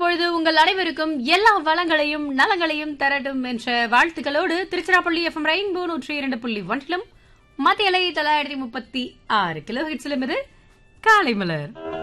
பொழுது உங்கள் அனைவருக்கும் எல்லா வளங்களையும் நலங்களையும் தரட்டும் என்ற வாழ்த்துக்களோடு திருச்சிராப்பள்ளி FM ரெயின்போ 102.1 மத்திய அலை 936 கிலோ ஹெர்ட்ஸிலும் இது காலை மலர்.